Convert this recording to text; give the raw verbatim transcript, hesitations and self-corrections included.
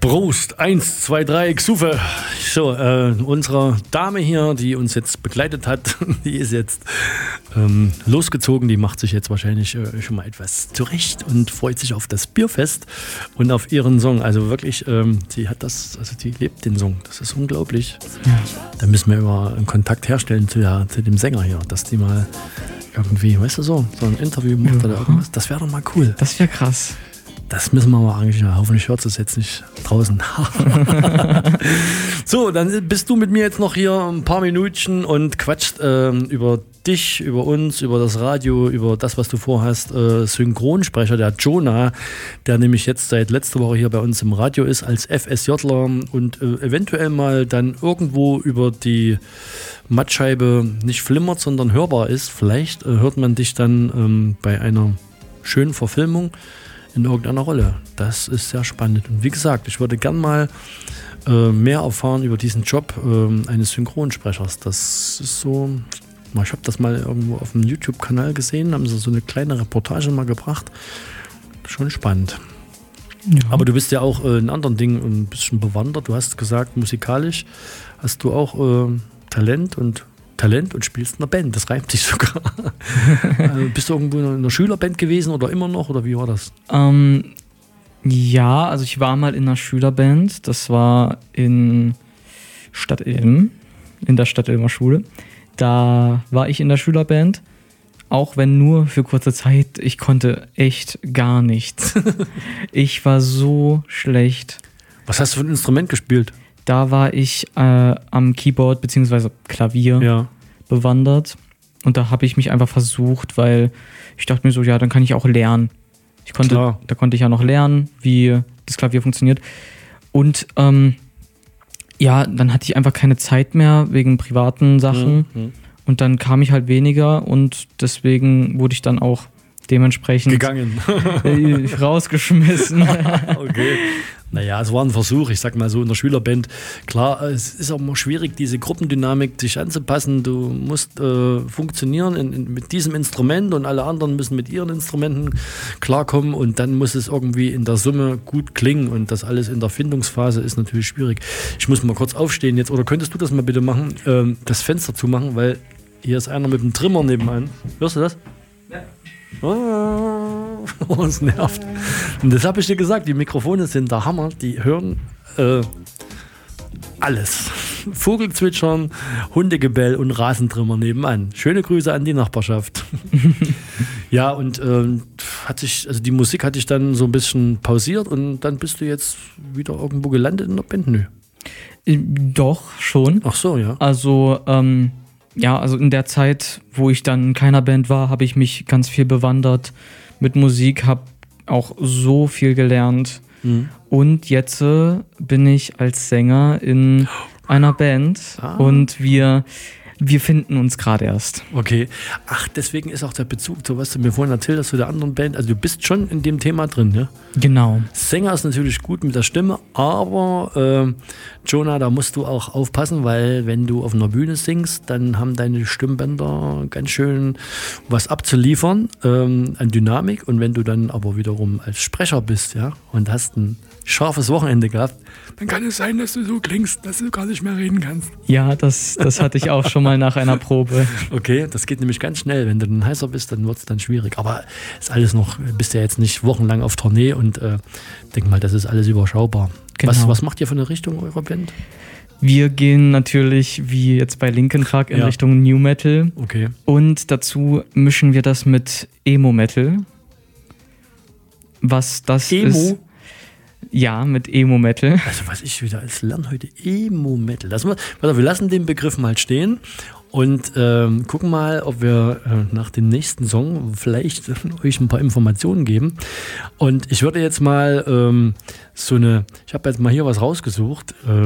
Prost, eins, zwei, drei, Xufe. So, äh, unsere Dame hier, die uns jetzt begleitet hat, die ist jetzt ähm, losgezogen. Die macht sich jetzt wahrscheinlich äh, schon mal etwas zurecht und freut sich auf das Bierfest und auf ihren Song. Also wirklich, ähm, sie hat das, also die lebt den Song. Das ist unglaublich. Ja. Da müssen wir über einen Kontakt herstellen zu, ja, zu dem Sänger hier, dass die mal irgendwie, weißt du so, so ein Interview macht ja. oder irgendwas. Das wäre doch mal cool. Das wäre krass. Das müssen wir mal eigentlich, hoffentlich hört es jetzt nicht draußen. So, dann bist du mit mir jetzt noch hier ein paar Minütchen und quatscht äh, über dich, über uns, über das Radio, über das, was du vorhast. Äh, Synchronsprecher, der Jonah, der nämlich jetzt seit letzter Woche hier bei uns im Radio ist als FSJler und äh, eventuell mal dann irgendwo über die Mattscheibe nicht flimmert, sondern hörbar ist. Vielleicht äh, hört man dich dann ähm, bei einer schönen Verfilmung in irgendeiner Rolle. Das ist sehr spannend. Und wie gesagt, ich würde gern mal äh, mehr erfahren über diesen Job äh, eines Synchronsprechers. Das ist so, ich habe das mal irgendwo auf dem YouTube-Kanal gesehen, haben sie so eine kleine Reportage mal gebracht. Schon spannend. Ja. Aber du bist ja auch äh, in anderen Dingen ein bisschen bewandert. Du hast gesagt, musikalisch hast du auch äh, Talent und Talent und spielst in einer Band. Das reimt sich sogar. Also bist du irgendwo in einer Schülerband gewesen oder immer noch? Oder wie war das? Ähm, ja, also ich war mal in einer Schülerband. Das war in Stadt Ilm, in der Stadt Ilmer Schule. Da war ich in der Schülerband. Auch wenn nur für kurze Zeit. Ich konnte echt gar nichts. Ich war so schlecht. Was hast du für ein Instrument gespielt? Da war ich äh, am Keyboard bzw. Klavier ja. bewandert und da habe ich mich einfach versucht, weil ich dachte mir so, ja, dann kann ich auch lernen. Ich konnte, Klar. Da konnte ich ja noch lernen, wie das Klavier funktioniert. Und ähm, ja, dann hatte ich einfach keine Zeit mehr wegen privaten Sachen mhm. und dann kam ich halt weniger und deswegen wurde ich dann auch dementsprechend gegangen. rausgeschmissen. Okay. Naja, es war ein Versuch, ich sag mal so in der Schülerband. Klar, es ist auch immer schwierig, diese Gruppendynamik sich anzupassen. Du musst äh, funktionieren in, in, mit diesem Instrument und alle anderen müssen mit ihren Instrumenten klarkommen und dann muss es irgendwie in der Summe gut klingen und das alles in der Findungsphase ist natürlich schwierig. Ich muss mal kurz aufstehen jetzt, oder könntest du das mal bitte machen, ähm, das Fenster zumachen, weil hier ist einer mit dem Trimmer nebenan. Hörst du das? Ja. Oh, es nervt. Und das habe ich dir gesagt, die Mikrofone sind der Hammer, die hören äh, alles. Vogelzwitschern, Hundegebell und Rasentrimmer nebenan. Schöne Grüße an die Nachbarschaft. Ja, und ähm, hat sich, also die Musik hatte ich dann so ein bisschen pausiert und dann bist du jetzt wieder irgendwo gelandet in der Band? Nö. Doch, schon. Ach so, ja. Also, ähm, ja, also in der Zeit, wo ich dann in keiner Band war, habe ich mich ganz viel bewandert mit Musik, habe auch so viel gelernt. Mhm. Und jetzt äh, bin ich als Sänger in einer Band ah. und wir, wir finden uns gerade erst. Okay. Ach, deswegen ist auch der Bezug, so was du mir vorhin erzählt hast, zu der anderen Band. Also du bist schon in dem Thema drin, ne? Genau. Sänger ist natürlich gut mit der Stimme, aber äh, Jonah, da musst du auch aufpassen, weil wenn du auf einer Bühne singst, dann haben deine Stimmbänder ganz schön was abzuliefern ähm, an Dynamik. Und wenn du dann aber wiederum als Sprecher bist, ja, und hast ein scharfes Wochenende gehabt, dann kann es sein, dass du so klingst, dass du gar nicht mehr reden kannst. Ja, das, das hatte ich auch schon mal nach einer Probe. Okay, das geht nämlich ganz schnell. Wenn du dann heißer bist, dann wird es dann schwierig. Aber ist alles noch, bist ja jetzt nicht wochenlang auf Tournee und äh, denk mal, das ist alles überschaubar. Genau. Was, was macht ihr für eine Richtung eurer Band? Wir gehen natürlich, wie jetzt bei Linkin Park, in ja. Richtung New Metal. Okay. Und dazu mischen wir das mit Emo Metal. Was das Emo? ist. Ja, mit Emo-Metal. Also was ich wieder als lerne heute, Emo-Metal. Das, wir lassen den Begriff mal stehen und ähm, gucken mal, ob wir äh, nach dem nächsten Song vielleicht euch ein paar Informationen geben. Und ich würde jetzt mal ähm, so eine, ich habe jetzt mal hier was rausgesucht, äh,